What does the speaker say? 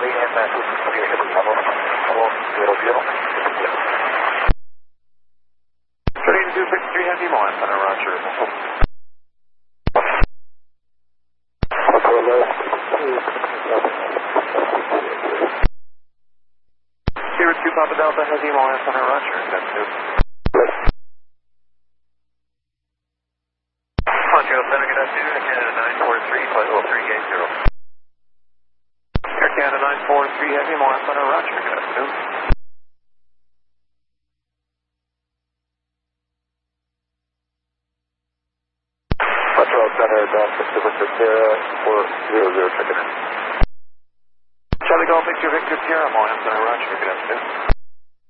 Charlie, and Charlie 263 Heavy Mile, Center, Roger. Zero 2 Papa Delta Heavy Mile, Center, Roger. That's good. Montreal Center, good afternoon. Air Canada 943, flight level 380. Air Canada 943 Heavy Mile, Center, Roger. Good afternoon. Montreal Center, Pacific Sierra 400, check it in. Charlie Golf Victor Victor Sierra Mile, Center, Roger. Good afternoon.